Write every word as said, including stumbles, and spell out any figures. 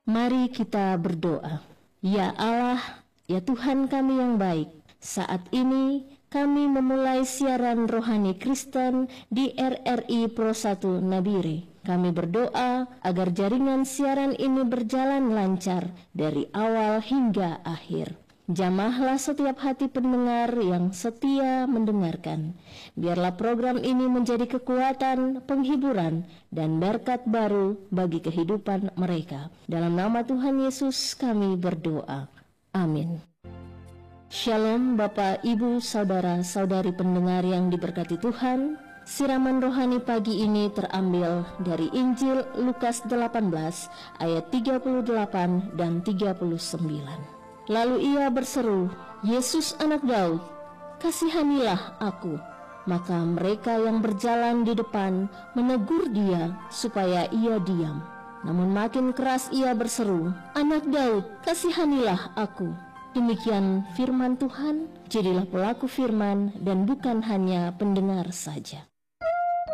Mari kita berdoa. Ya Allah, ya Tuhan kami yang baik, saat ini kami memulai siaran rohani Kristen di R R I Pro satu Nabire. Kami berdoa agar jaringan siaran ini berjalan lancar dari awal hingga akhir. Jamahlah setiap hati pendengar yang setia mendengarkan. Biarlah program ini menjadi kekuatan, penghiburan, dan berkat baru bagi kehidupan mereka. Dalam nama Tuhan Yesus kami berdoa. Amin. Shalom Bapak, Ibu, Saudara, Saudari pendengar yang diberkati Tuhan. Siraman rohani pagi ini terambil dari Injil Lukas delapan belas ayat tiga puluh delapan dan tiga puluh sembilan. Lalu ia berseru, "Yesus anak Daud, kasihanilah aku." Maka mereka yang berjalan di depan menegur dia supaya ia diam. Namun makin keras ia berseru, "Anak Daud, kasihanilah aku." Demikian firman Tuhan, jadilah pelaku firman dan bukan hanya pendengar saja.